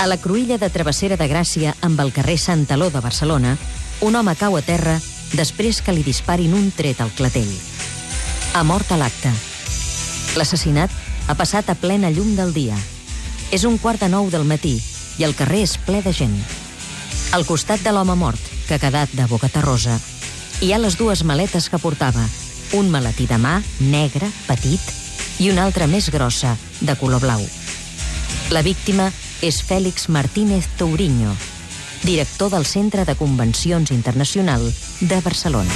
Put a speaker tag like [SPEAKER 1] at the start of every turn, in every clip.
[SPEAKER 1] A la cruïlla de Travessera de Gràcia, amb el carrer Santaló de Barcelona, un home cau a terra després que li disparin un tret al clatell. Ha mort a l'acte. L'assassinat ha passat a plena llum del dia. És 8:45 del matí i el carrer és ple de gent. Al costat de l'home mort, que ha quedat de bocaterrosa, hi ha les dues maletes que portava, un maletí de mà, negre, petit, i una altra més grossa, de color blau. La víctima és Félix Martínez Touriño, director del Centre de Convencions Internacional de Barcelona.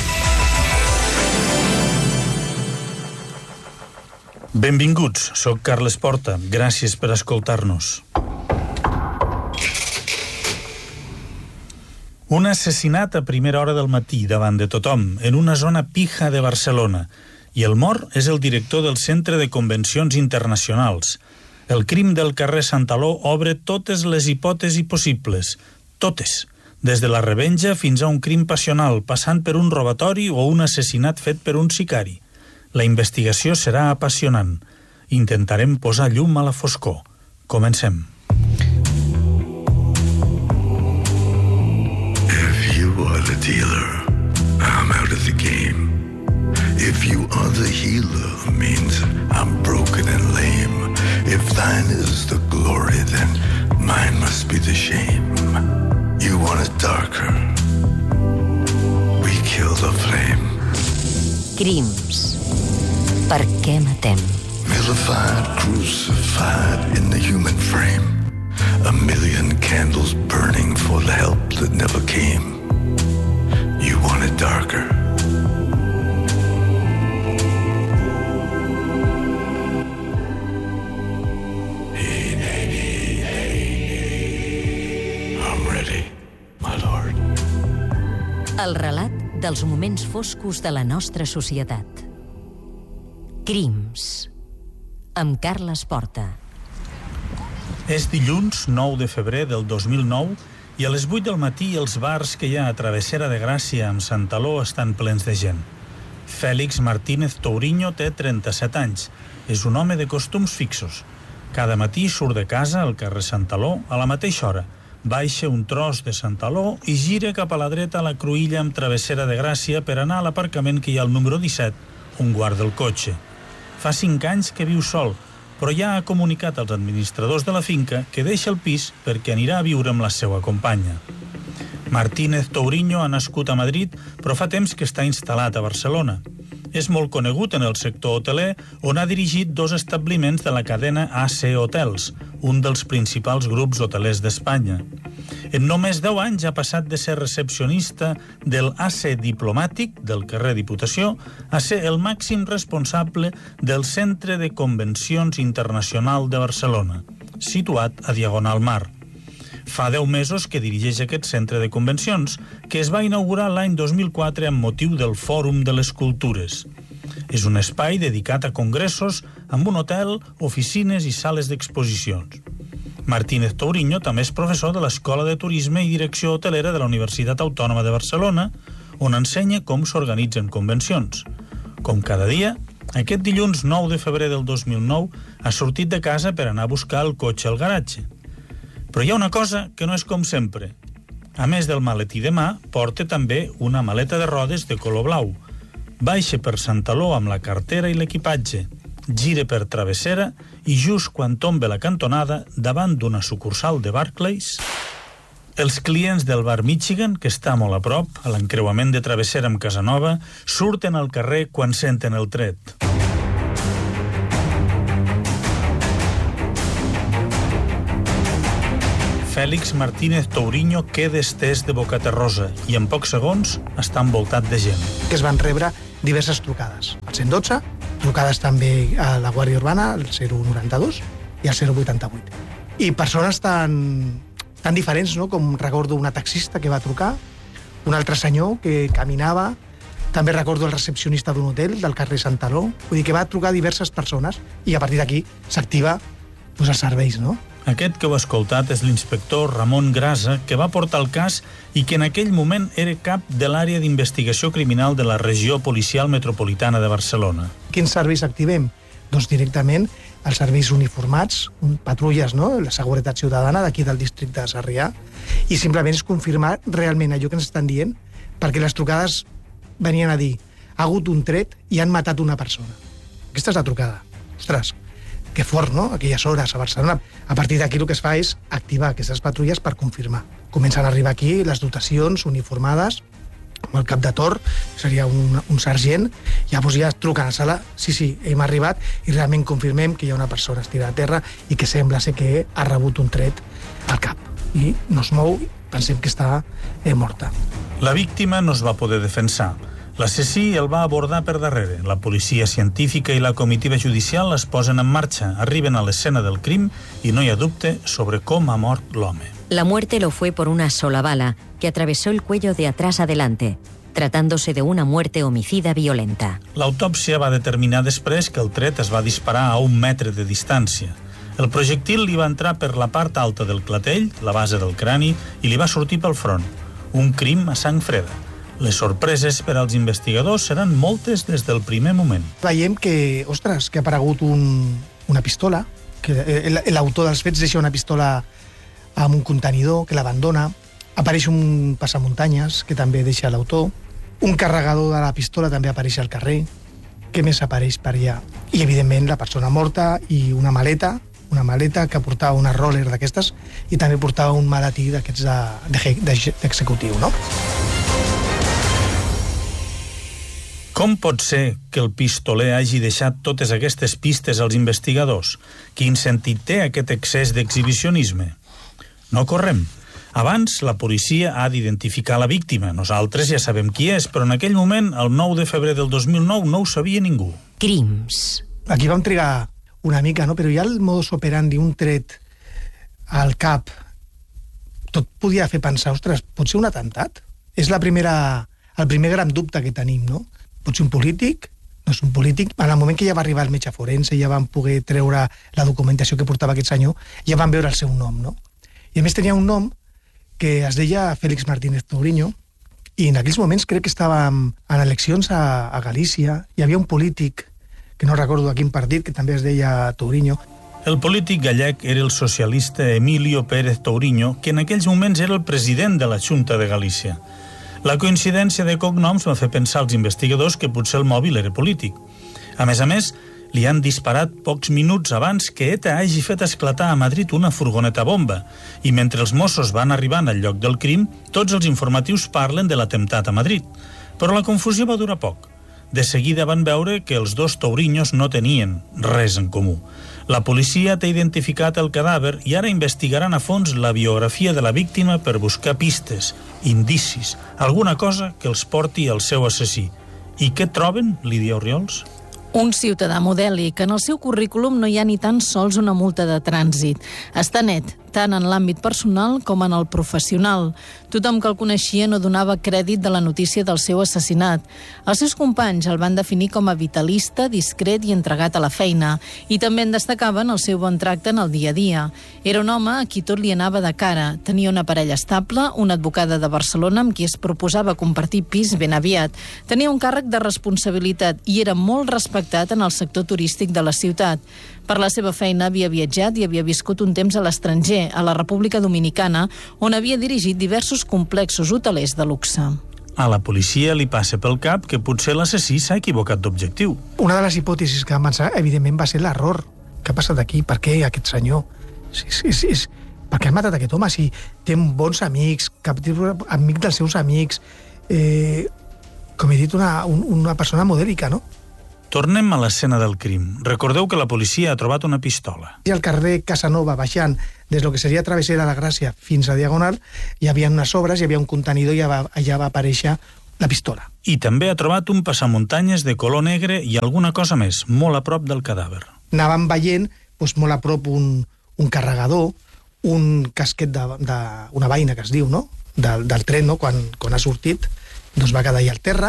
[SPEAKER 2] Benvinguts, soc Carles Porta. Gràcies per escoltar-nos. Un assassinat a primera hora del matí davant de tothom, en una zona pija de Barcelona, i el mort és el director del Centre de Convencions Internacionals. El crim del carrer Santaló obre totes les hipòtesis possibles, totes, des de la revenja fins a un crim passional, passant per un robatori o un assassinat fet per un sicari. La investigació serà apassionant. Intentarem posar llum a la foscor. Comencem.
[SPEAKER 3] If you are the dealer, I'm out of the game. If you are the healer, means I'm broken and lame. If thine is the glory, then mine must be the shame. You want it darker, we kill the flame.
[SPEAKER 1] Crims. Per què matem?
[SPEAKER 3] Vilified, crucified in the human frame. A million candles burning for the help that never came. You want it darker.
[SPEAKER 1] El relat dels moments foscos de la nostra societat. Crims. Amb Carles Porta.
[SPEAKER 2] És dilluns 9 de febrer del 2009 i a les 8 del matí els bars que hi ha a Travessera de Gràcia amb Santaló estan plens de gent. Félix Martínez Touriño té 37 anys. És un home de costums fixos. Cada matí surt de casa al carrer Santaló a la mateixa hora. Baixa un tros de Santaló i gira cap a la dreta a la cruïlla amb Travessera de Gràcia per anar a l'aparcament que hi ha al número 17, on guarda el cotxe. Fa 5 anys que viu sol, però ja ha comunicat als administradors de la finca que deixa el pis perquè anirà a viure amb la seva companya. Martínez Touriño ha nascut a Madrid, però fa temps que està instal·lat a Barcelona. És molt conegut en el sector hoteler, on ha dirigit 2 establiments de la cadena AC Hotels, un dels principals grups hotelers d'Espanya. En només 10 anys ha passat de ser recepcionista del AC Diplomàtic, del carrer Diputació, a ser el màxim responsable del Centre de Convencions Internacional de Barcelona, situat a Diagonal Mar. Fa 10 mesos que dirigeix aquest centre de convencions, que es va inaugurar l'any 2004 amb motiu del Fòrum de les Cultures. És un espai dedicat a congressos amb un hotel, oficines i sales d'exposicions. Martínez Touriño també és professor de l'Escola de Turisme i Direcció Hotelera de la Universitat Autònoma de Barcelona, on ensenya com s'organitzen convencions. Com cada dia, aquest dilluns 9 de febrer del 2009 ha sortit de casa per anar a buscar el cotxe al garatge. Però hi ha una cosa que no és com sempre. A més del maletí de mà, porta també una maleta de rodes de color blau. Baixa per Santaló amb la cartera i l'equipatge, gira per Travessera i just quan tomba la cantonada, davant d'una sucursal de Barclays, els clients del bar Michigan, que està molt a prop, a l'encreuament de Travessera amb Casanova, surten al carrer quan senten el tret. Félix Martínez Touriño queda estès de bocaterrosa i en pocs segons està envoltat de gent.
[SPEAKER 4] Que es van rebre diverses trucades. Al 112, trucades també a la Guàrdia Urbana, al 092 i al 088. I persones tan diferents, no? Com recordo una taxista que va trucar, un altre senyor que caminava, també recordo el recepcionista d'un hotel del carrer Santaló, vull dir que va trucar diverses persones i a partir d'aquí s'activa els serveis, no?
[SPEAKER 2] Aquest que heu escoltat és l'inspector Ramon Grasa, que va portar el cas i que en aquell moment era cap de l'àrea d'investigació criminal de la regió policial metropolitana de Barcelona.
[SPEAKER 4] Quins serveis activem? Doncs directament els serveis uniformats, patrulles, no? La seguretat ciutadana d'aquí del districte de Sarrià, i simplement és confirmar realment allò que ens estan dient, perquè les trucades venien a dir ha hagut un tret i han matat una persona. Aquesta és la trucada. Ostres, que fort, no?, aquelles hores a Barcelona. A partir d'aquí el que es fa és activar aquestes patrulles per confirmar. Comencen a arribar aquí les dotacions uniformades, amb el cap de tor, seria un sergent, llavors ja truquen a la sala, sí, hem arribat, i realment confirmem que hi ha una persona estirada a terra i que sembla ser que ha rebut un tret al cap. I no es mou, pensem que està morta.
[SPEAKER 2] La víctima no es va poder defensar. L'assassí el va abordar per darrere. La policia científica i la comitiva judicial es posen en marxa, arriben a l'escena del crim i no hi ha dubte sobre com ha mort l'home.
[SPEAKER 1] La muerte lo fue por una sola bala que atravesó el cuello de atrás adelante, tratándose de una muerte homicida violenta.
[SPEAKER 2] L'autòpsia va determinar després que el tret es va disparar a 1 metre de distància. El projectil li va entrar per la part alta del clatell, la base del crani, i li va sortir pel front. Un crim a sang freda. Les sorpreses per als investigadors seran moltes des del primer moment.
[SPEAKER 4] Veiem que, ostres, que ha aparegut una pistola, que l'autor dels fets deixa una pistola amb un contenidor, que l'abandona. Apareix un passamuntanyes, que també deixa l'autor. Un carregador de la pistola també apareix al carrer. Què més apareix per allà? I, evidentment, la persona morta i una maleta que portava una roller d'aquestes i també portava un maletí d'aquests d'executiu, no?
[SPEAKER 2] Com pot ser que el pistoler hagi deixat totes aquestes pistes als investigadors? Quin sentit té aquest excés d'exhibicionisme? No correm. Abans, la policia ha d'identificar la víctima. Nosaltres ja sabem qui és, però en aquell moment, el 9 de febrer del 2009, no ho sabia ningú.
[SPEAKER 1] Crims.
[SPEAKER 4] Aquí vam trigar una mica, no? Però hi ha el modus operandi, un tret al cap. Tot podia fer pensar, ostres, pot ser un atemptat? És el primer gran dubte que tenim, no? Pot ser un polític? No és un polític. En el moment que ja va arribar el metge forense, ja van poder treure la documentació que portava aquest senyor, ja van veure el seu nom, no? I a més tenia un nom que es deia Félix Martínez Touriño, i en aquells moments crec que estàvem en eleccions a Galícia, hi havia un polític, que no recordo a quin partit, que també es deia Touriño.
[SPEAKER 2] El polític gallec era el socialista Emilio Pérez Touriño, que en aquells moments era el president de la Xunta de Galícia. La coincidència de cognoms va fer pensar als investigadors que potser el mòbil era polític. A més, li han disparat pocs minuts abans que ETA hagi fet esclatar a Madrid una furgoneta bomba, i mentre els Mossos van arribant al lloc del crim, tots els informatius parlen de l'atemptat a Madrid. Però la confusió va durar poc. De seguida van veure que els dos Touriños no tenien res en comú. La policia té identificat el cadàver i ara investigaran a fons la biografia de la víctima per buscar pistes, indicis, alguna cosa que els porti al seu assassí. I què troben, Lídia Orriols?
[SPEAKER 5] Un ciutadà modèlic. En el seu currículum no hi ha ni tan sols una multa de trànsit. Està net, tant en l'àmbit personal com en el professional. Tothom que el coneixia no donava crèdit de la notícia del seu assassinat. Els seus companys el van definir com a vitalista, discret i entregat a la feina, i també en destacaven el seu bon tracte en el dia a dia. Era un home a qui tot li anava de cara. Tenia una parella estable, una advocada de Barcelona amb qui es proposava compartir pis ben aviat. Tenia un càrrec de responsabilitat i era molt respectat en el sector turístic de la ciutat. Per la seva feina havia viatjat i havia viscut un temps a l'estranger, a la República Dominicana, on havia dirigit diversos complexos hotelers de luxe.
[SPEAKER 2] A la policia li passa pel cap que potser l'assassí s'ha equivocat d'objectiu.
[SPEAKER 4] Una de les hipòtesis que van pensar, evidentment, va ser l'error. Què ha passat aquí? Per què aquest senyor? Per què ha matat aquest home? Si té bons amics, amic dels seus amics, com he dit, una persona modèlica, no?
[SPEAKER 2] Tornem a l'escena del crim. Recordeu que la policia ha trobat una pistola.
[SPEAKER 4] I al carrer Casanova, baixant des del que seria Travessera de la Gràcia fins a Diagonal, hi havia unes obres, hi havia un contenidor i allà va aparèixer la pistola.
[SPEAKER 2] I també ha trobat un passamuntanyes de color negre i alguna cosa més, molt a prop del cadàver.
[SPEAKER 4] Anàvem veient molt a prop un carregador, un casquet d'una vaina que es diu, no? Del tren, no? Quan ha sortit, doncs va quedar allà al terra,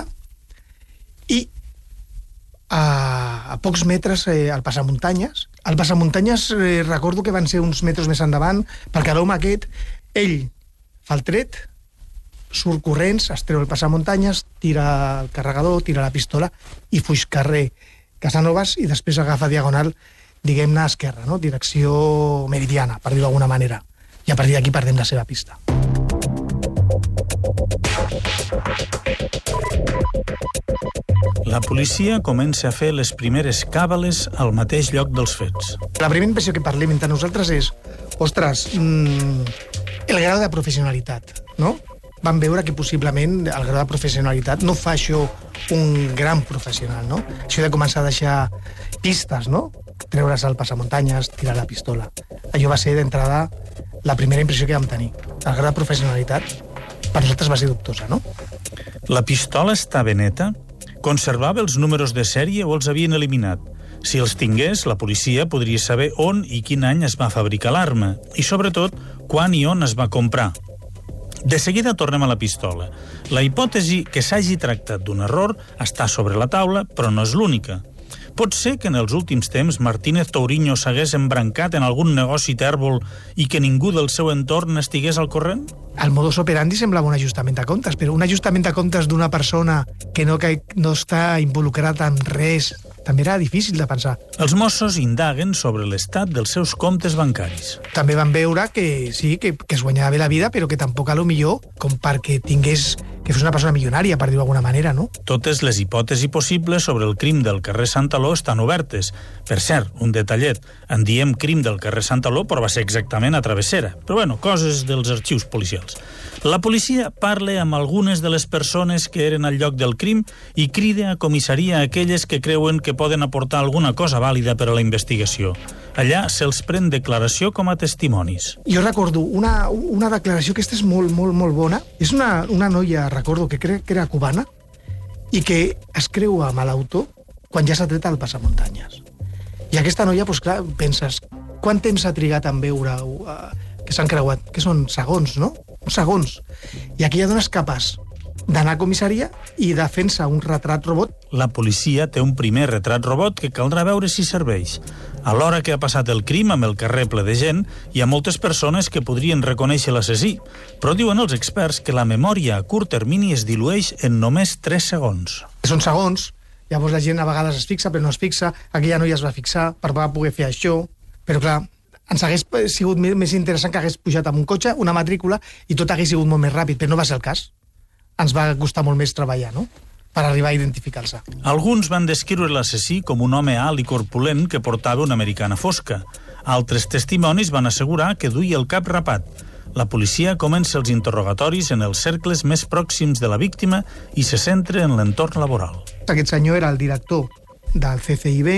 [SPEAKER 4] i a pocs metres al passamuntanyes. El passamuntanyes recordo que van ser uns metres més endavant, perquè l'home aquest, ell fa el tret, surt corrents, es treu el passamuntanyes, tira el carregador, tira la pistola i fuix carrer Casanovas i després agafa Diagonal diguem-ne, esquerra, no? Direcció meridiana, per dir-ho d'alguna manera. I a partir d'aquí perdem la seva pista.
[SPEAKER 2] La policia comença a fer les primeres càbales al mateix lloc dels fets.
[SPEAKER 4] La primera impressió que parlem entre nosaltres és, ostres, el grau de professionalitat, no? Vam veure que possiblement el grau de professionalitat no fa això un gran professional, no? Això de començar a deixar pistes, no? Treure's el passamuntanyes, tirar la pistola. Allò va ser, d'entrada, la primera impressió que vam tenir. El grau de professionalitat per nosaltres va ser dubtosa, no?
[SPEAKER 2] La pistola estava neta? Conservava els números de sèrie o els havien eliminat? Si els tingués, la policia podria saber on i quin any es va fabricar l'arma i, sobretot, quan i on es va comprar. De seguida tornem a la pistola. La hipòtesi que s'hagi tractat d'un error està sobre la taula, però no és l'única. Pot ser que en els últims temps Martínez Touriño s'hagués embrancat en algun negoci tèrbol i que ningú del seu entorn estigués al corrent?
[SPEAKER 4] El modus operandi semblava un ajustament de comptes, però un ajustament de comptes d'una persona que no està involucrat en res també era difícil de pensar.
[SPEAKER 2] Els Mossos indaguen sobre l'estat dels seus comptes bancaris.
[SPEAKER 4] També van veure que sí, que es guanyava bé la vida, però que tampoc a lo millor com perquè que fos una persona milionària, per dir-ho d'alguna manera, no?
[SPEAKER 2] Totes les hipòtesis possibles sobre el crim del carrer Santaló estan obertes. Per cert, un detallet, en diem crim del carrer Santaló, però va ser exactament a Travessera. Però bueno, coses dels arxius policials. La policia parla amb algunes de les persones que eren al lloc del crim i crida a comissaria a aquelles que creuen que poden aportar alguna cosa vàlida per a la investigació. Allà se'ls pren declaració com a testimonis.
[SPEAKER 4] Jo recordo una declaració que és molt, molt, molt bona. És una noia, recordo, que crec que era cubana i que es creua amb l'autor quan ja s'ha tret el passamuntanyes. I aquesta noia, doncs clar, penses, quant temps ha trigat en veure que s'han creuat? Que són segons, no? Segons. I aquí ja dones capaç d'anar a comissaria i de fer-se un retrat robot.
[SPEAKER 2] La policia té un primer retrat robot que caldrà veure si serveix. A l'hora que ha passat el crim amb el carrer ple de gent, hi ha moltes persones que podrien reconèixer l'assassí, però diuen els experts que la memòria a curt termini es dilueix en només 3 segons.
[SPEAKER 4] Són segons, llavors la gent a vegades es fixa, però no es fixa, aquella noia es va fixar per poder fer això, però clar, ens hagués sigut més interessant que hagués pujat amb un cotxe, una matrícula, i tot hagués sigut molt més ràpid, però no va ser el cas. Ens va costar molt més treballar, no?, per arribar a identificar-se.
[SPEAKER 2] Alguns van descriure l'assassí com un home alt i corpulent que portava una americana fosca. Altres testimonis van assegurar que duia el cap rapat. La policia comença els interrogatoris en els cercles més pròxims de la víctima i se centra en l'entorn laboral.
[SPEAKER 4] Aquest senyor era el director del CCIB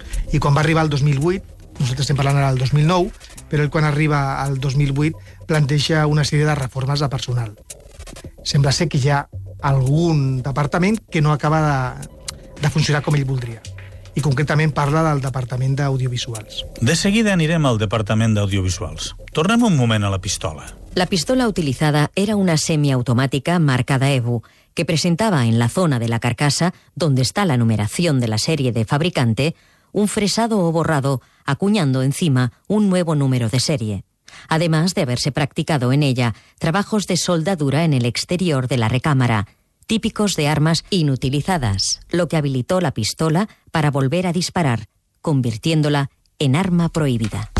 [SPEAKER 4] i quan va arribar el 2008, nosaltres estem parlant ara del 2009, però ell quan arriba al 2008 planteja una sèrie de reformes de personal. Sembla ser que hi ha algun departament que no acaba de funcionar com ell voldria. I concretament parla del departament d'audiovisuals.
[SPEAKER 2] De seguida anirem al departament d'audiovisuals. Tornem un moment a la pistola.
[SPEAKER 1] La pistola utilizada era una semiautomática marcada EBU, que presentaba en la zona de la carcasa, donde está la numeración de la serie de fabricante, un fresado o borrado, acuñando encima un nuevo número de serie. Además de haberse practicado en ella trabajos de soldadura en el exterior de la recámara, típicos de armas inutilizadas, lo que habilitó la pistola para volver a disparar, convirtiéndola en arma prohibida.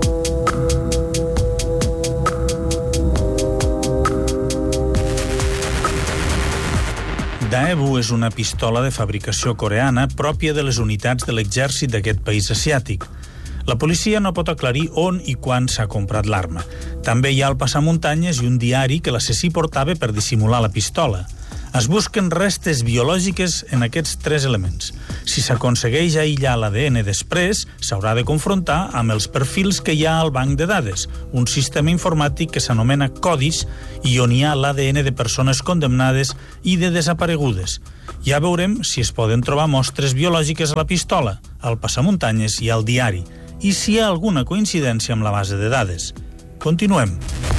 [SPEAKER 2] Daewoo és una pistola de fabricació coreana pròpia de les unitats de l'exèrcit d'aquest país asiàtic. La policia no pot aclarir on i quan s'ha comprat l'arma. També hi ha el passamuntanyes i un diari que l'assassí portava per dissimular la pistola. Es busquen restes biològiques en aquests 3 elements. Si s'aconsegueix aïllar l'ADN després, s'haurà de confrontar amb els perfils que hi ha al banc de dades, un sistema informàtic que s'anomena codis i on hi ha l'ADN de persones condemnades i de desaparegudes. Ja veurem si es poden trobar mostres biològiques a la pistola, al passamuntanyes i al diari, i si hi ha alguna coincidència amb la base de dades. Continuem.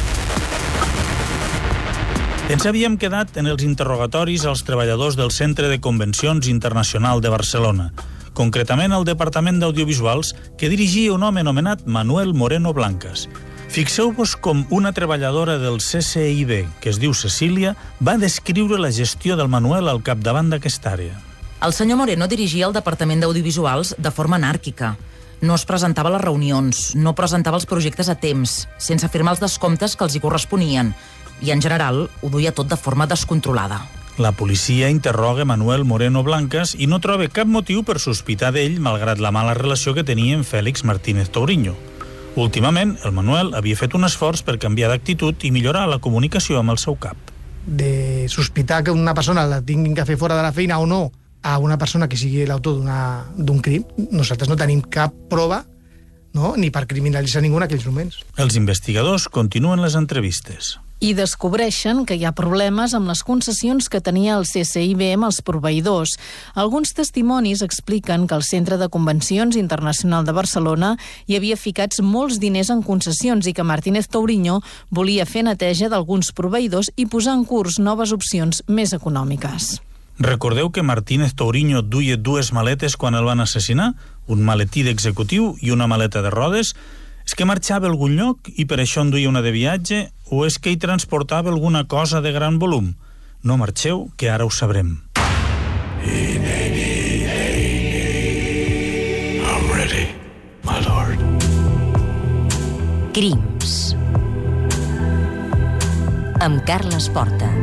[SPEAKER 2] Ens havíem quedat en els interrogatoris als treballadors del Centre de Convencions Internacional de Barcelona, concretament al Departament d'Audiovisuals, que dirigia un home anomenat Manuel Moreno Blancas. Fixeu-vos com una treballadora del CCIB, que es diu Cecília, va descriure la gestió del Manuel al capdavant d'aquesta àrea.
[SPEAKER 6] El senyor Moreno dirigia el Departament d'Audiovisuals de forma anàrquica. No es presentava a les reunions, no presentava els projectes a temps, sense firmar els descomptes que els hi corresponien, i en general ho duia tot de forma descontrolada.
[SPEAKER 2] La policia interroga Manuel Moreno Blancas i no troba cap motiu per sospitar d'ell, malgrat la mala relació que tenia amb Félix Martínez Touriño. Últimament, el Manuel havia fet un esforç per canviar d'actitud i millorar la comunicació amb el seu cap.
[SPEAKER 4] De sospitar que una persona la tinguin que fer fora de la feina o no a una persona que sigui l'autor d'un crim, nosaltres no tenim cap prova, no? Ni per criminalitzar ningú en aquells moments.
[SPEAKER 2] Els investigadors continuen les entrevistes.
[SPEAKER 5] I descobreixen que hi ha problemes amb les concessions que tenia el CCIB amb els proveïdors. Alguns testimonis expliquen que el Centre de Convencions Internacional de Barcelona hi havia ficats molts diners en concessions i que Martínez Touriño volia fer neteja d'alguns proveïdors i posar en curs noves opcions més econòmiques.
[SPEAKER 2] Recordeu que Martínez Touriño duia dues maletes quan el van assassinar? Un maletí d'executiu i una maleta de rodes? És que marxava a algun lloc i per això en duia una de viatge, o és que hi transportava alguna cosa de gran volum? No marxeu, que ara ho sabrem.
[SPEAKER 3] I'm ready, my lord.
[SPEAKER 1] Crims. Amb Carles Porta.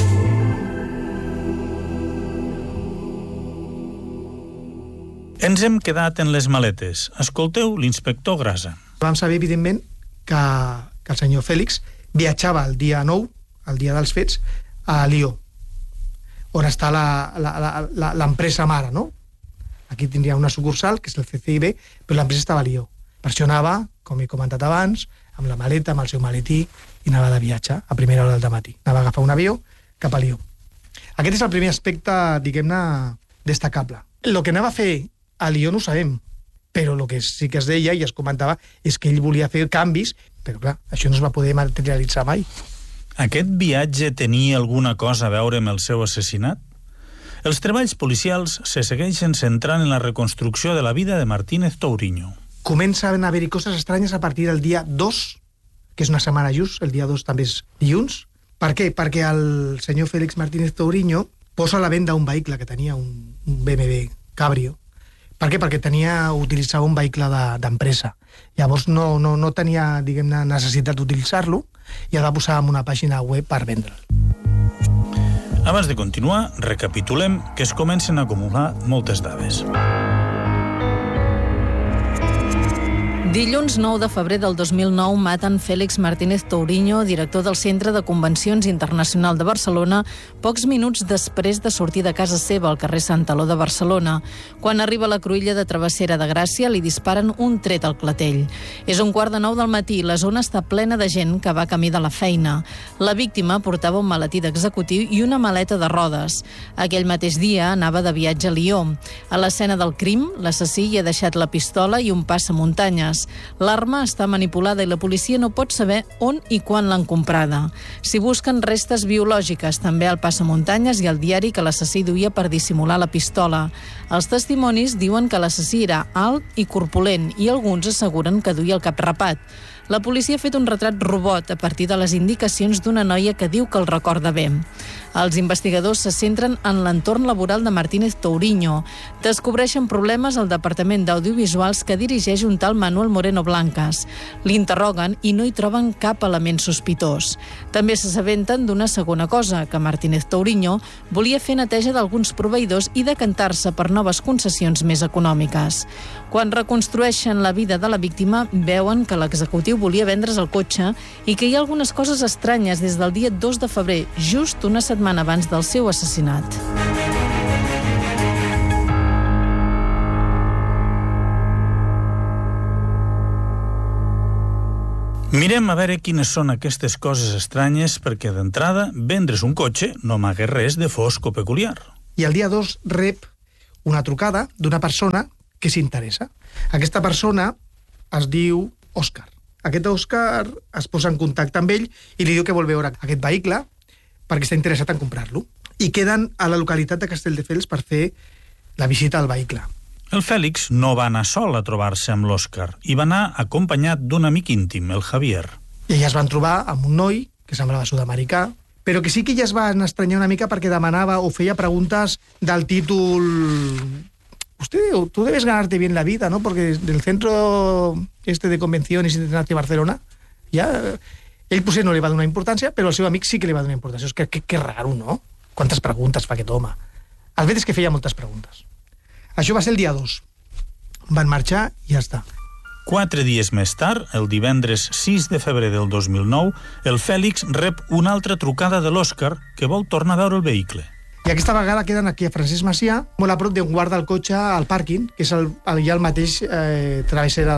[SPEAKER 2] Ens hem quedat en les maletes. Escolteu l'inspector Grasa.
[SPEAKER 4] Vam saber, evidentment, que el senyor Fèlix viatjava el dia 9, el dia dels fets, a Lió, on està l'empresa mare, no? Aquí tindria una sucursal, que és el CCIB, però l'empresa estava a Lió. Per això anava, com he comentat abans, amb la maleta, amb el seu maletí, i anava de viatge a primera hora del matí. Anava a agafar un avió cap a Lió. Aquest és el primer aspecte, diguem-ne, destacable. El que anava a fer a Lió no ho sabem, però el que sí que es deia i es comentava és que ell volia fer canvis, però clar, això no es va poder materialitzar mai.
[SPEAKER 2] Aquest viatge tenia alguna cosa a veure amb el seu assassinat? Els treballs policials se segueixen centrant en la reconstrucció de la vida de Martínez Touriño.
[SPEAKER 4] Comencen a haver-hi coses estranyes a partir del dia 2, que és una setmana just, el dia 2 també és dilluns. Per què? Perquè el senyor Félix Martínez Touriño posa a la venda un vehicle que tenia, un BMW Cabrio. Per què? Perquè utilitzava un vehicle d'empresa. Llavors no tenia, diguem-ne, necessitat d'utilitzar-lo i el va posar en una pàgina web per vendre'l.
[SPEAKER 2] Abans de continuar, recapitulem que es comencen a acumular moltes dades.
[SPEAKER 5] Dilluns 9 de febrer del 2009 maten Félix Martínez Touriño, director del Centre de Convencions Internacional de Barcelona, pocs minuts després de sortir de casa seva al carrer Santaló de Barcelona. Quan arriba a la cruïlla de Travessera de Gràcia, li disparen un tret al clatell. És 8:45 del matí, la zona està plena de gent que va camí de la feina. La víctima portava un maletí d'executiu i una maleta de rodes. Aquell mateix dia anava de viatge a Lió. A l'escena del crim, l'assassí hi ha deixat la pistola i un passamuntanyes. L'arma està manipulada i la policia no pot saber on i quan l'han comprada. S'hi busquen restes biològiques, també al passamuntanyes i al diari que l'assassí duia per dissimular la pistola. Els testimonis diuen que l'assassí era alt i corpulent i alguns asseguren que duia el cap rapat. La policia ha fet un retrat robot a partir de les indicacions d'una noia que diu que el recorda bé. Els investigadors se centren en l'entorn laboral de Martínez Touriño. Descobreixen problemes al Departament d'Audiovisuals que dirigeix un tal Manuel Moreno Blancas. L'interroguen i no hi troben cap element sospitós. També s'assabenten d'una segona cosa, que Martínez Touriño volia fer neteja d'alguns proveïdors i decantar-se per noves concessions més econòmiques. Quan reconstrueixen la vida de la víctima, veuen que l'executiu volia vendre's el cotxe i que hi ha algunes coses estranyes des del dia 2 de febrer, just una setmana abans del seu assassinat.
[SPEAKER 2] Mirem a veure quines són aquestes coses estranyes perquè d'entrada vendre's un cotxe no amaga res de fosc o peculiar.
[SPEAKER 4] I el dia 2 rep una trucada d'una persona que s'interessa. Aquesta persona es diu Òscar. Aquest Òscar es posa en contacte amb ell i li diu que vol veure aquest vehicle perquè està interessat en comprar-lo. I queden a la localitat de Castelldefels per fer la visita al vehicle.
[SPEAKER 2] El Fèlix no va anar sol a trobar-se amb l'Òscar i va anar acompanyat d'un amic íntim, el Javier.
[SPEAKER 4] I ella es van trobar amb un noi que semblava sud-americà, però que sí que ja es van estranyar una mica perquè demanava o feia preguntes del títol tú debes ganarte bien la vida, ¿no? Porque del centro de convenciones internacionals de Barcelona, ja... Ell potser no li va donar importància, però al seu amic sí que li va donar importància. És que raro, no? Quantes preguntes fa aquest home. El fet és que feia moltes preguntes. Això va ser el dia 2. Van marxar i ja està.
[SPEAKER 2] 4 dies més tard, el divendres 6 de febrer del 2009, el Fèlix rep una altra trucada de l'Òscar que vol tornar a veure el vehicle.
[SPEAKER 4] I aquesta vegada queden aquí a Francesc Macià, molt a prop d'on guarda el cotxe al pàrquing, que és ja el mateix travessera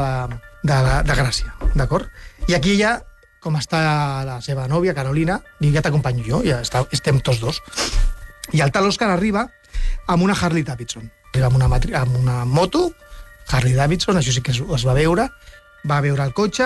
[SPEAKER 4] de Gràcia, d'acord? I aquí ella, com està la seva nòvia, Carolina, diu, ja t'acompanyo jo, ja estem tots dos. I el tal Òscar arriba amb una Harley Davidson. Arriba amb una moto, Harley Davidson, això sí que es va veure el cotxe,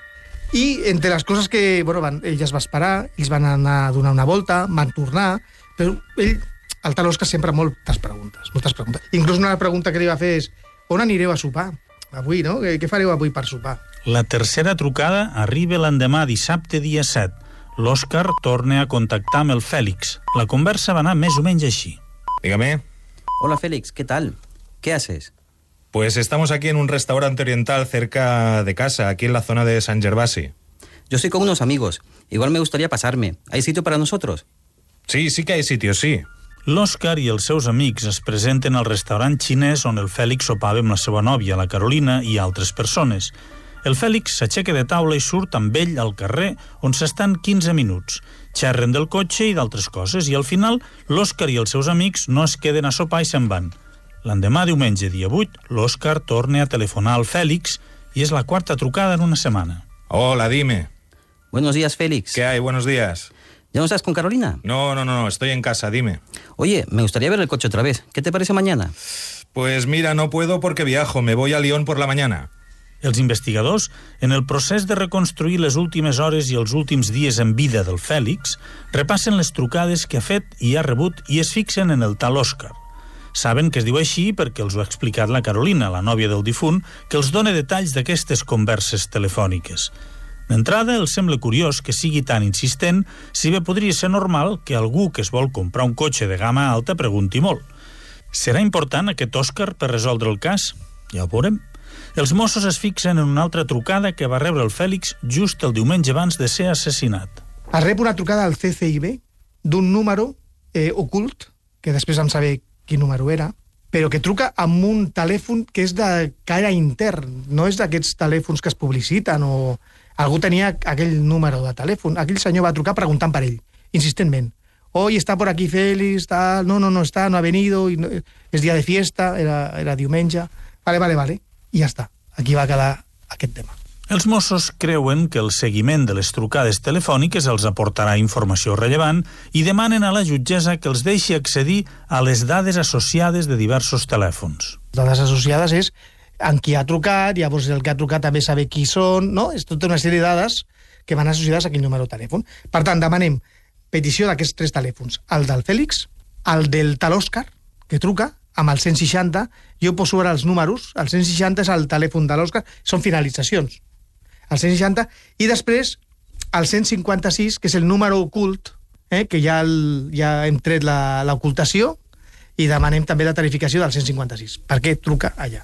[SPEAKER 4] i entre les coses que, ell es va esperar, ells van anar a donar una volta, van tornar, però ell, el tal Òscar, sempre moltes preguntes. Inclús una pregunta que li va fer és, on anireu a sopar? Avui, no? Què fareu avui per sopar?
[SPEAKER 2] La tercera trucada arriba l'endemà, dissabte, dia 7. L'Òscar torna a contactar amb el Fèlix. La conversa va anar més o menys així.
[SPEAKER 7] Dígame.
[SPEAKER 8] Hola, Félix, ¿qué tal? ¿Qué haces?
[SPEAKER 7] Pues estamos aquí en un restaurante oriental cerca de casa, aquí en la zona de Sant Gervasi.
[SPEAKER 8] Yo estoy con unos amigos. Igual me gustaría pasarme. ¿Hay sitio para nosotros?
[SPEAKER 7] Sí que hay sitio, sí.
[SPEAKER 2] L'Òscar i els seus amics es presenten al restaurant xinès on el Fèlix sopava amb la seva nòvia, la Carolina, i altres persones. El Fèlix s'aixeca de taula i surt amb ell al carrer, on s'estan 15 minuts. Xerren del cotxe i d'altres coses, i al final l'Òscar i els seus amics no es queden a sopar i se'n van. L'endemà, diumenge, dia 8, l'Òscar torna a telefonar al Fèlix i és la quarta trucada en una setmana.
[SPEAKER 7] Hola, dime.
[SPEAKER 8] Buenos días, Félix.
[SPEAKER 7] ¿Qué hay? Buenos días.
[SPEAKER 8] ¿Ya no estás con Carolina?
[SPEAKER 7] No, estoy en casa, dime.
[SPEAKER 8] Oye, me gustaría ver el coche otra vez. ¿Qué te parece mañana?
[SPEAKER 7] Pues mira, no puedo porque viajo, me voy a Lyon por la mañana.
[SPEAKER 2] Els investigadors, en el procés de reconstruir les últimes hores i els últims dies en vida del Fèlix, repassen les trucades que ha fet i ha rebut i es fixen en el tal Òscar. Saben que es diu així perquè els ho ha explicat la Carolina, la nòvia del difunt, que els dona detalls d'aquestes converses telefòniques. D'entrada, els sembla curiós que sigui tan insistent, si bé podria ser normal que algú que es vol comprar un cotxe de gamma alta pregunti molt. Serà important aquest Òscar per resoldre el cas? Ja ho veurem. Els Mossos es fixen en una altra trucada que va rebre el Fèlix just el diumenge abans de ser assassinat.
[SPEAKER 4] Es rep una trucada al CCIB d'un número ocult, que després vam saber quin número era, però que truca amb un telèfon que és de cara intern, no és d'aquests telèfons que es publiciten o... Algú tenia aquell número de telèfon. Aquell senyor va trucar preguntant per ell, insistentment. Hoy está por aquí Félix, tal... No está, no ha venido, y no, es día de fiesta, era diumenge... Vale. I ja està. Aquí va quedar aquest tema.
[SPEAKER 2] Els Mossos creuen que el seguiment de les trucades telefòniques els aportarà informació rellevant i demanen a la jutgessa que els deixi accedir a les dades associades de diversos telèfons.
[SPEAKER 4] Les dades associades és en qui ha trucat, llavors el que ha trucat també saber qui són, no? És tota una sèrie de dades que van associades a aquell número de telèfon. Per tant, demanem petició d'aquests 3 telèfons. El del Fèlix, el del tal Òscar, que truca, amb el 160, jo poso ara els números, el 160 és el telèfon de l'Òscar, són finalitzacions. El 160, i després el 156, que és el número ocult, que ja hem tret l'ocultació, i demanem també la tarificació del 156. Per què truca allà?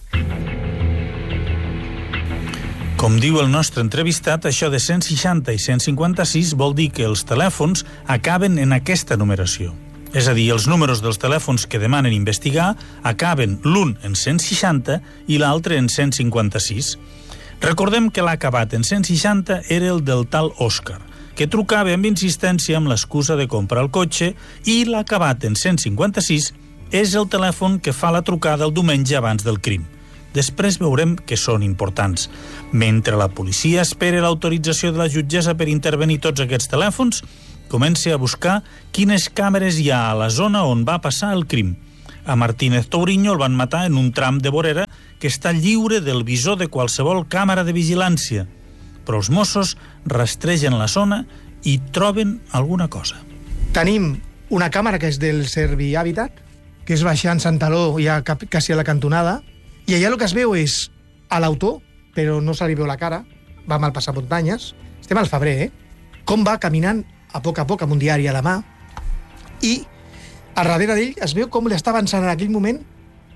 [SPEAKER 2] Com diu el nostre entrevistat, això de 160 i 156 vol dir que els telèfons acaben en aquesta numeració. És a dir, els números dels telèfons que demanen investigar acaben l'un en 160 i l'altre en 156. Recordem que l'acabat en 160 era el del tal Òscar, que trucava amb insistència amb l'excusa de comprar el cotxe, i l'acabat en 156 és el telèfon que fa la trucada el diumenge abans del crim. Després veurem que són importants. Mentre la policia espera l'autorització de la jutgessa per intervenir tots aquests telèfons, comença a buscar quines càmeres hi ha a la zona on va passar el crim. A Martínez Touriño el van matar en un tram de vorera que està lliure del visor de qualsevol càmera de vigilància. Però els Mossos rastregen la zona i troben alguna cosa.
[SPEAKER 4] Tenim una càmera que és del Servi Habitat, que és baixant Santaló, ja quasi a la cantonada, i allà el que es veu és a l'autor, però no se li veu la cara, va mal passar muntanyes, estem al febrer, com va caminant a poc amb un diari a la mà, i a darrere d'ell es veu com li està avançant en aquell moment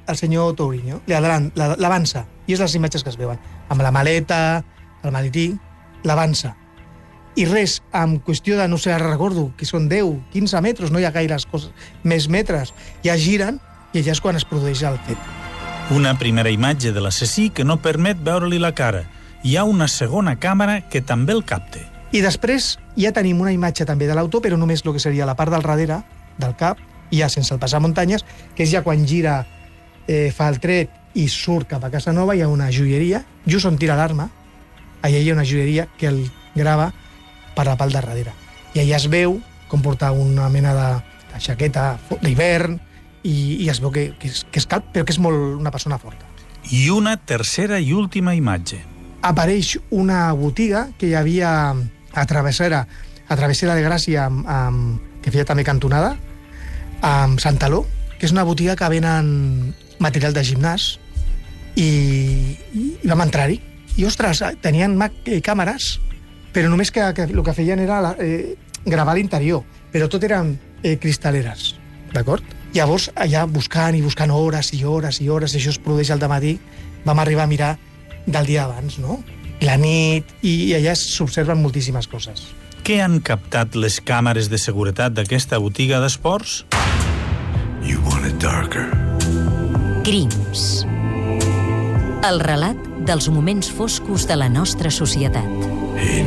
[SPEAKER 4] el senyor Tourinho, l'avança, i és les imatges que es veuen, amb la maleta, el maletí, l'avança. I res, en qüestió de, no sé, ara recordo, que són 10, 15 metres, no hi ha gaires coses, més metres, ja giren, i allà és quan es produeix el fet.
[SPEAKER 2] Una primera imatge de l'assassí que no permet veure-li la cara. Hi ha una segona càmera que també el capta.
[SPEAKER 4] I després ja tenim una imatge també de l'auto, però només el que seria la part del darrere, del cap, ja sense el passamuntanyes, que és ja quan gira, fa el tret i surt cap a Casa Nova, hi ha una joieria, just on tira l'arma, allà hi ha una joieria que el grava per la part de darrere. I allà es veu com porta una mena de jaqueta d'hivern i es veu que és calp, però que és molt una persona forta.
[SPEAKER 2] I una tercera i última imatge.
[SPEAKER 4] Apareix una botiga que hi havia a Travessera de Gràcia, que feia també cantonada, amb Santaló, que és una botiga que venen material de gimnàs, i vam entrar-hi. I, ostres, tenien càmeres, però només que el que feien era gravar l'interior, però tot eren cristaleres, d'acord? Llavors, allà buscant i buscant hores i hores i hores, i això es produeix al dematí, vam arribar a mirar del dia abans, no? La nit, i allà s'observen moltíssimes coses.
[SPEAKER 2] Què han captat les càmeres de seguretat d'aquesta botiga d'esports?
[SPEAKER 3] You want it darker.
[SPEAKER 1] Crims. El relat dels moments foscos de la nostra societat.
[SPEAKER 3] Hey,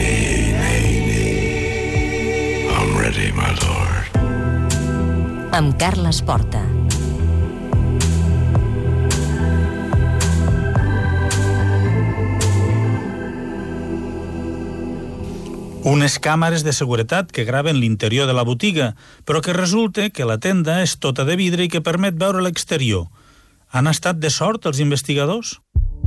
[SPEAKER 3] nay. I'm ready, my lord.
[SPEAKER 1] Amb Carles Porta.
[SPEAKER 2] Unes càmeres de seguretat que graven l'interior de la botiga, però que resulta que la tenda és tota de vidre i que permet veure l'exterior. Han estat de sort els investigadors?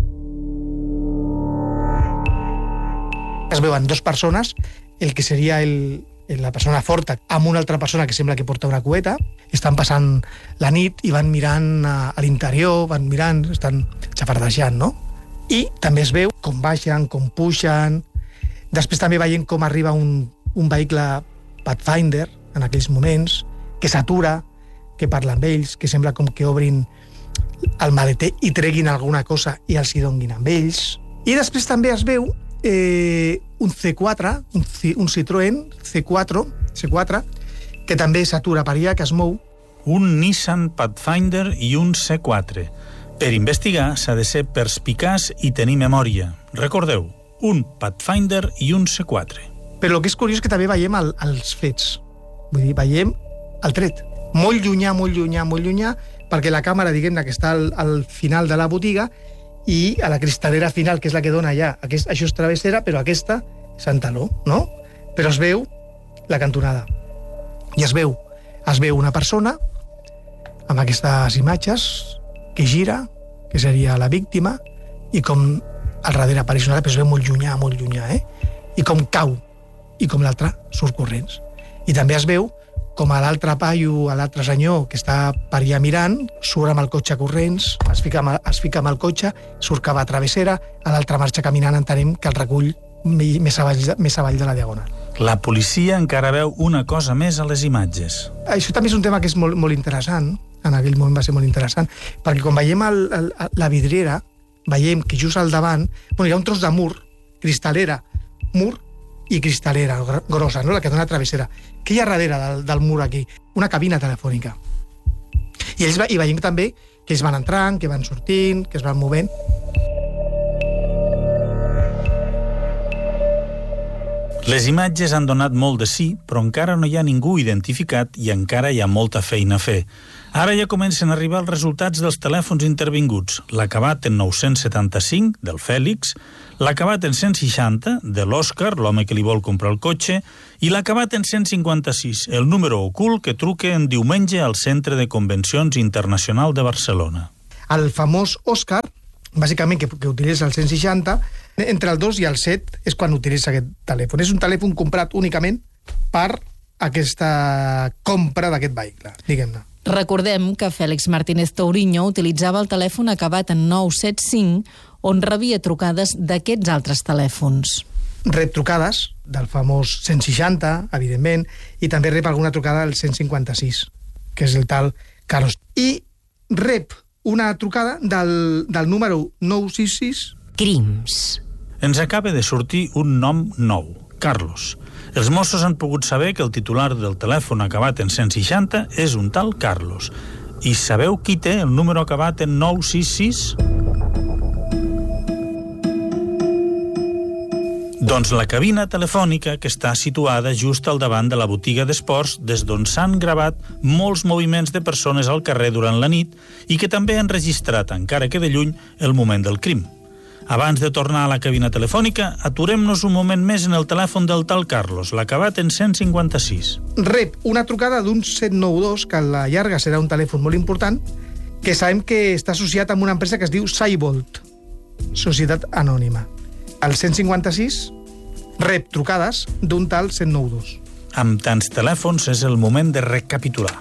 [SPEAKER 4] Es veuen dues persones, el que seria la persona forta amb una altra persona que sembla que porta una cueta, estan passant la nit i van mirant a l'interior, van mirant, estan xafardejant, no? I també es veu com baixen, com pugen. Després també veiem com arriba un vehicle Pathfinder en aquells moments, que s'atura, que parla amb ells, que sembla com que obrin el maleter i treguin alguna cosa i els hi donguin amb ells. I després també es veu un C4, un Citroën C4, que també s'atura per allà, que es mou.
[SPEAKER 2] Un Nissan Pathfinder i un C4. Per investigar s'ha de ser perspicaç i tenir memòria. Recordeu, un Pathfinder i un C4.
[SPEAKER 4] Però el que és curiós és que també veiem els fets. Vull dir, veiem el tret. Molt llunyà, molt llunyà, molt llunyà, perquè la càmera, diguem-ne, que està al final de la botiga i a la cristalera final, que és la que dona allà. Això és Travessera, però aquesta és Santaló, no? Però es veu la cantonada. I es veu una persona amb aquestes imatges que gira, que seria la víctima, i com al darrere apareix una altra, però es veu molt llunyà, i com cau, i com l'altre surt corrents. I també es veu com a l'altre paio, a l'altre senyor que està per allà mirant, surt amb el cotxe corrents, es fica amb el cotxe, surt cap a Travessera, a l'altre marxa caminant, entenem que el recull més avall de la Diagonal.
[SPEAKER 2] La policia encara veu una cosa més a les imatges.
[SPEAKER 4] Això també és un tema que és molt interessant, en aquell moment va ser molt interessant, perquè quan veiem la vidriera, veiem que just al davant hi ha un tros de mur, cristalera, mur i cristalera grossa, no? La que dona Travessera. Què hi ha darrere del mur aquí? Una cabina telefònica. I veiem també que ells van entrant, que van sortint, que es van movent.
[SPEAKER 2] Les imatges han donat molt de sí, però encara no hi ha ningú identificat i encara hi ha molta feina a fer. Ara ja comencen a arribar els resultats dels telèfons intervinguts. L'acabat en 975, del Fèlix, l'acabat en 160, de l'Òscar, l'home que li vol comprar el cotxe, i l'acabat en 156, el número ocult que truca en diumenge al Centre de Convencions Internacional de Barcelona.
[SPEAKER 4] El famós Òscar, bàsicament, que utilitza el 160, entre el 2 i el 7 és quan utilitza aquest telèfon. És un telèfon comprat únicament per aquesta compra d'aquest vehicle, diguem-ne.
[SPEAKER 5] Recordem que Fèlix Martínez Tourinho utilitzava el telèfon acabat en 975, on rebia trucades d'aquests altres telèfons.
[SPEAKER 4] Rep trucades del famós 160, evidentment, i també rep alguna trucada del 156, que és el tal Carlos. I rep una trucada del número 966...
[SPEAKER 1] Crims.
[SPEAKER 2] Ens acaba de sortir un nom nou, Carlos. Els Mossos han pogut saber que el titular del telèfon acabat en 160 és un tal Carlos. I sabeu qui té el número acabat en 966? Doncs la cabina telefònica que està situada just al davant de la botiga d'esports des d'on s'han gravat molts moviments de persones al carrer durant la nit i que també han registrat, encara que de lluny, el moment del crim. Abans de tornar a la cabina telefònica, aturem-nos un moment més en el telèfon del tal Carlos, l'acabat en 156.
[SPEAKER 4] Rep una trucada d'un 792, que a la llarga serà un telèfon molt important, que sabem que està associat amb una empresa que es diu Cybolt, Societat Anònima. El 156 rep trucades d'un tal 192.
[SPEAKER 2] Amb tants telèfons és el moment de recapitular.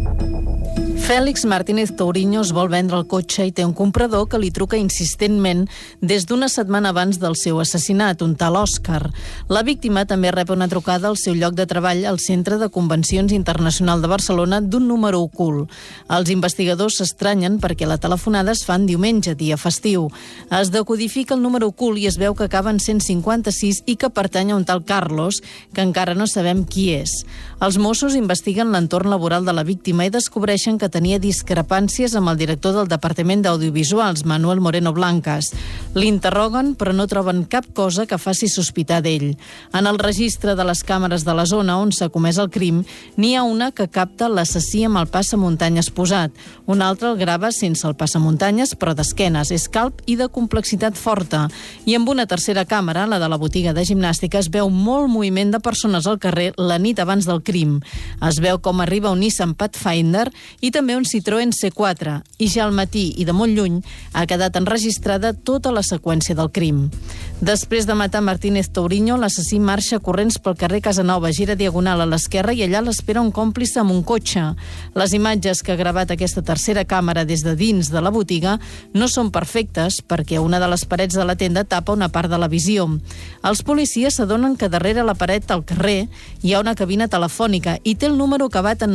[SPEAKER 5] Fèlix Martínez Touriño es vol vendre el cotxe i té un comprador que li truca insistentment des d'una setmana abans del seu assassinat, un tal Òscar. La víctima també rep una trucada al seu lloc de treball al Centre de Convencions Internacional de Barcelona d'un número ocult. Els investigadors s'estranyen perquè la telefonada es fa en diumenge, dia festiu. Es decodifica el número ocult i es veu que acaba en 156 i que pertany a un tal Carlos, que encara no sabem qui és. Els Mossos investiguen l'entorn laboral de la víctima i descobreixen que tenia discrepàncies amb el director del Departament d'Audiovisuals, Manuel Moreno Blancas. L'interroguen, però no troben cap cosa que faci sospitar d'ell. En el registre de les càmeres de la zona on s'ha comès el crim, n'hi ha una que capta l'assassí amb el passamuntanyes posat. Una altra el grava sense el passamuntanyes, però d'esquenes. És calb i de complexitat forta. I amb una tercera càmera, la de la botiga de gimnàstica, es veu molt moviment de persones al carrer la nit abans del crim. Es veu com arriba un Nissan Pathfinder i també un Citroën C4, i ja al matí i de molt lluny ha quedat enregistrada tota la seqüència del crim. Després de matar Martínez Touriño, l'assassí marxa corrents pel carrer Casanova, gira diagonal a l'esquerra i allà l'espera un còmplice amb un cotxe. Les imatges que ha gravat aquesta tercera càmera des de dins de la botiga no són perfectes perquè una de les parets de la tenda tapa una part de la visió. Els policies s'adonen que darrere la paret al carrer hi ha una cabina telefònica i té el número acabat en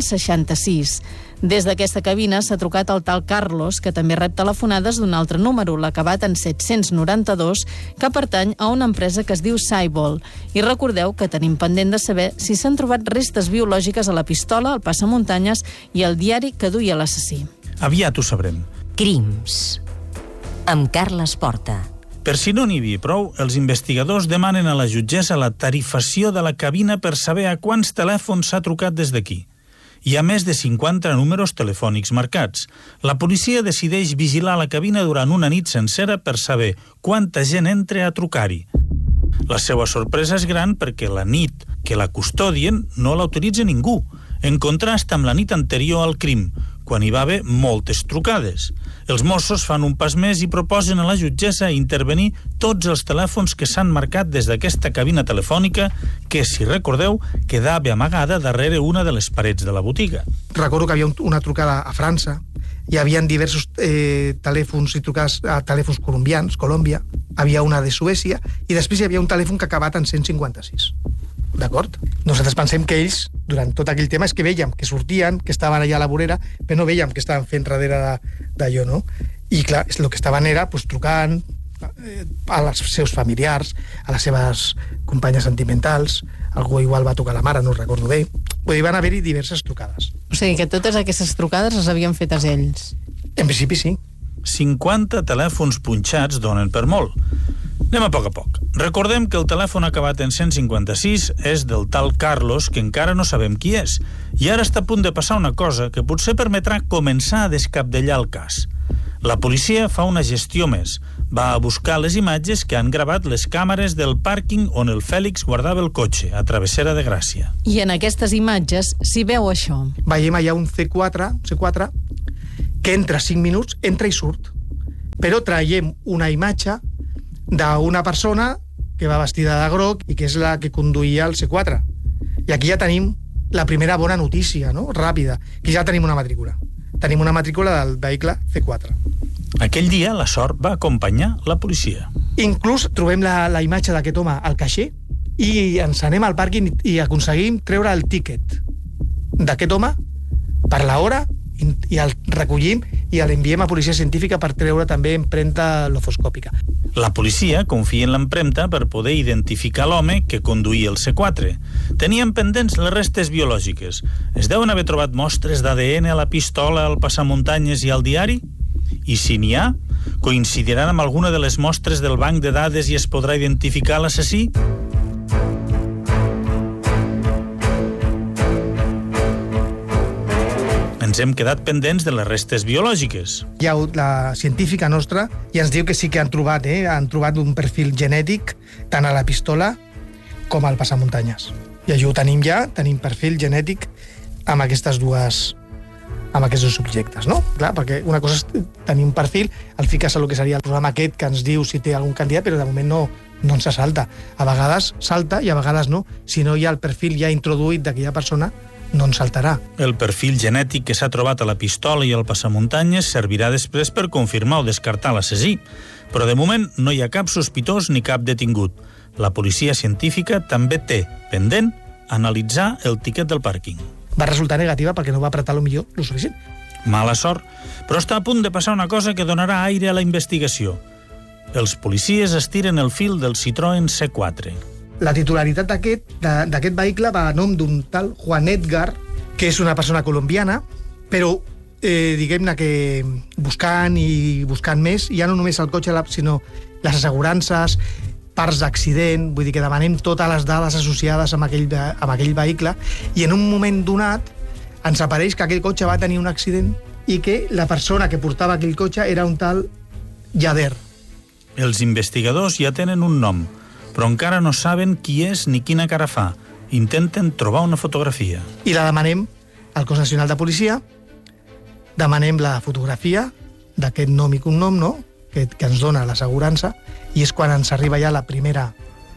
[SPEAKER 5] 966. Des d'aquesta cabina s'ha trucat al tal Carlos, que també rep telefonades d'un altre número, l'acabat en 792, que pertany a una empresa que es diu Cybolt. I recordeu que tenim pendent de saber si s'han trobat restes biològiques a la pistola, al passamuntanyes i al diari que duia l'assassí.
[SPEAKER 2] Aviat ho sabrem.
[SPEAKER 1] Crims. Amb Carles Porta.
[SPEAKER 2] Per si no n'hi havia prou, els investigadors demanen a la jutgessa la tarifació de la cabina per saber a quants telèfons s'ha trucat des d'aquí. Hi ha més de 50 números telefònics marcats. La policia decideix vigilar la cabina durant una nit sencera per saber quanta gent entra a trucar-hi. La seva sorpresa és gran perquè la nit que la custodien no l'autoritza ningú, en contrast amb la nit anterior al crim, quan hi va haver moltes trucades. Els Mossos fan un pas més i proposen a la jutgessa intervenir tots els telèfons que s'han marcat des d'aquesta cabina telefònica que, si recordeu, quedava amagada darrere una de les parets de la botiga.
[SPEAKER 4] Recordo que havia una trucada a França, hi havia diversos telèfons i trucades a telèfons colombians, Colòmbia, havia una de Suècia, i després hi havia un telèfon que ha acabat en 156. D'acord? Nosaltres pensem que ells, durant tot aquell tema, és que veiem que sortien, que estaven allà a la vorera, però no veiem que estaven fent darrere d'allò, no? I clar, el que estaven era pues, trucant als seus familiars, a les seves companyes sentimentals, algú igual va tocar la mare, no ho recordo bé. Vull dir, van haver-hi diverses trucades.
[SPEAKER 5] O sigui que totes aquestes trucades les havien fetes ells.
[SPEAKER 4] En principi sí.
[SPEAKER 2] 50 telèfons punxats donen per molt. Anem a poc. Recordem que el telèfon acabat en 156 és del tal Carlos, que encara no sabem qui és. I ara està a punt de passar una cosa que potser permetrà començar a descabdellar el cas. La policia fa una gestió més. Va a buscar les imatges que han gravat les càmeres del pàrquing on el Fèlix guardava el cotxe, a Travessera de Gràcia.
[SPEAKER 5] I en aquestes imatges s'hi veu això.
[SPEAKER 4] Veiem allà un C4 que entra 5 minuts, entra i surt. Però traiem una imatge d'una persona que va vestida de groc i que és la que conduïa el C4. I aquí ja tenim la primera bona notícia, no? Ràpida, que ja tenim una matrícula. Tenim una matrícula del vehicle C4.
[SPEAKER 2] Aquell dia la sort va acompanyar la policia.
[SPEAKER 4] Inclús trobem la imatge d'aquest home al caixer i ens anem al pàrquing i aconseguim treure el tíquet d'aquest home per l'hora i el recollim i l'enviem a policia científica per treure també empremta lofoscòpica.
[SPEAKER 2] La policia confia en l'empremta per poder identificar l'home que conduïa el C4. Tenien pendents les restes biològiques. Es deuen haver trobat mostres d'ADN a la pistola, al passamuntanyes i al diari? I si n'hi ha, coincidiran amb alguna de les mostres del banc de dades i es podrà identificar l'assassí? Ens hem quedat pendents de les restes biològiques.
[SPEAKER 4] La científica nostra ja ens diu que sí que han trobat un perfil genètic tant a la pistola com al passamuntanyes. I això ho tenim tenim perfil genètic amb aquests dos subjectes, no? Clar, perquè una cosa és tenir un perfil, el fiques a lo que seria el programa aquest que ens diu si té algun candidat, però de moment no ens salta. A vegades salta i a vegades no. Si no hi ha el perfil ja introduït d'aquella persona, no ens saltarà.
[SPEAKER 2] El perfil genètic que s'ha trobat a la pistola i al passamuntanyes servirà després per confirmar o descartar l'assassí, però de moment no hi ha cap sospitós ni cap detingut. La policia científica també té pendent analitzar el tiquet del pàrquing.
[SPEAKER 4] Va resultar negativa perquè no va apretar millor lo suficient.
[SPEAKER 2] Mala sort, però està a punt de passar una cosa que donarà aire a la investigació. Els policies estiren el fil del Citroën C4.
[SPEAKER 4] La titularitat d'aquest vehicle va a nom d'un tal Juan Edgar, que és una persona colombiana, però diguem-ne que buscant més, ja no només el cotxe, sinó les assegurances, parts d'accident, vull dir que demanem totes les dades associades amb aquell vehicle, i en un moment donat ens apareix que aquell cotxe va tenir un accident i que la persona que portava aquell cotxe era un tal Yader.
[SPEAKER 2] Els investigadors ja tenen un nom, però encara no saben qui és ni quina cara fa. Intenten trobar una fotografia.
[SPEAKER 4] I la demanem al Cos Nacional de Policia, demanem la fotografia d'aquest nom i cognom, no?, que ens dona l'assegurança, i és quan ens arriba ja el primer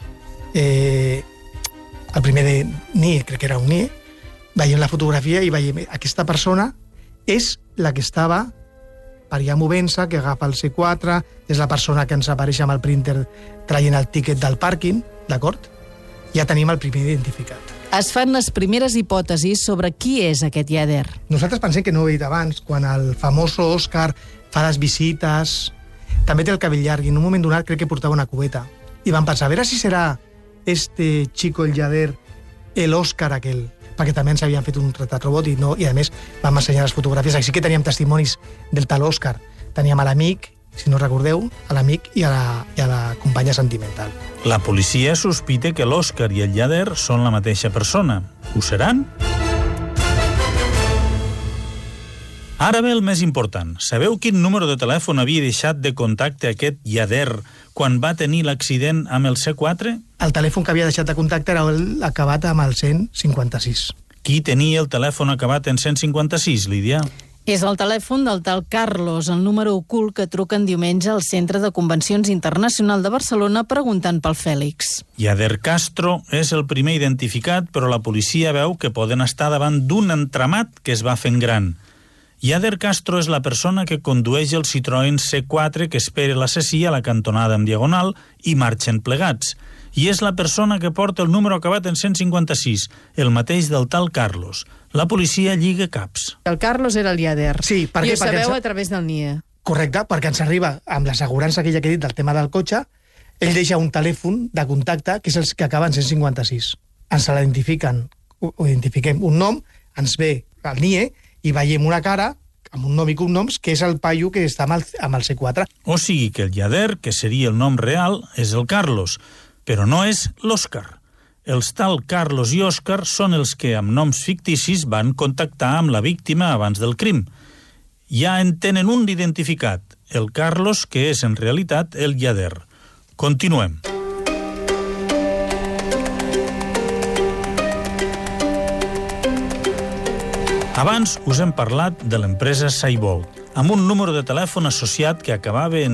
[SPEAKER 4] NIE, crec que era un NIE, veiem la fotografia i veiem aquesta persona és la que estava per allà movent-se, que agafa el C4, és la persona que ens apareix amb el printer traient el tíquet del pàrquing, d'acord? Ja tenim el primer identificat.
[SPEAKER 5] Es fan les primeres hipòtesis sobre qui és aquest Yader.
[SPEAKER 4] Nosaltres pensem que no ho he dit abans, quan el famós Òscar fa les visites, també té el cabell llarg, i en un moment donat crec que portava una cubeta. I van pensar, a veure si serà este chico, el Yader, el Òscar aquel, perquè també ens havien fet un retrat robot i a més vam ensenyar les fotografies. Així que teníem testimonis del tal Òscar. Teníem a l'amic, si no recordeu, a l'amic i a la companya sentimental.
[SPEAKER 2] La policia sospita que l'Òscar i el Yader són la mateixa persona. Ho seran? Ara ve el més important. Sabeu quin número de telèfon havia deixat de contacte aquest Yader quan va tenir l'accident amb el C4?
[SPEAKER 4] El telèfon que havia deixat de contacte era acabat amb el 156.
[SPEAKER 2] Qui tenia el telèfon acabat en 156, Lídia?
[SPEAKER 5] És el telèfon del tal Carlos, el número ocult que truquen diumenge al Centre de Convencions Internacional de Barcelona preguntant pel Fèlix.
[SPEAKER 2] Yader Castro és el primer identificat, però la policia veu que poden estar davant d'un entramat que es va fent gran. Yader Castro és la persona que condueix el Citroën C4 que espera l'assassí a la cantonada en diagonal i marxen plegats. I és la persona que porta el número acabat en 156, el mateix del tal Carlos. La policia lliga caps.
[SPEAKER 9] El Carlos era el Yader.
[SPEAKER 4] Sí,
[SPEAKER 9] I ho sabeu a través del NIE.
[SPEAKER 4] Correcte, perquè ens arriba amb l'assegurança que ja he dit del tema del cotxe, ell deixa un telèfon de contacte que és el que acaba en 156. Ens identifiquem un nom, ens ve el NIE i veiem una cara amb un nom i cognoms, que és el paio que està amb el C4.
[SPEAKER 2] O sigui que el Yader, que seria el nom real, és el Carlos, però no és l'Òscar. Els tal Carlos i Òscar són els que, amb noms ficticis, van contactar amb la víctima abans del crim. Ja en tenen un d'identificat, el Carlos, que és en realitat el Yader. Continuem. Abans us hem parlat de l'empresa Saibolt, amb un número de telèfon associat que acabava en